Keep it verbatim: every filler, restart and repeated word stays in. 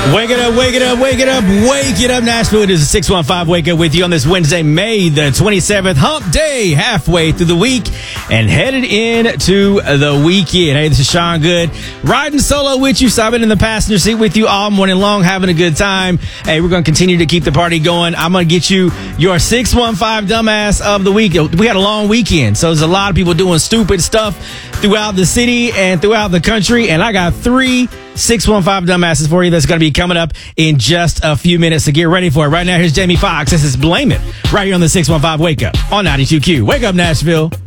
Wake it up, wake it up, wake it up, wake it up, Nashville. It is a six one five Wake Up with you on this Wednesday, May the twenty-seventh, hump day, halfway through the week and headed into the weekend. Hey, this is Sean Good, riding solo with you. So I've been in the passenger seat with you all morning long, having a good time. Hey, we're going to continue to keep the party going. I'm going to get you your six one five dumbass of the week. We had a long weekend, so there's a lot of people doing stupid stuff throughout the city and throughout the country, and I got three six one five dumbasses for you that's going to be coming up in just a few minutes, so get ready for it. Right now, here's Jamie Foxx. This is Blame It, right here on the six one five Wake Up on ninety-two Q. Wake up, Nashville.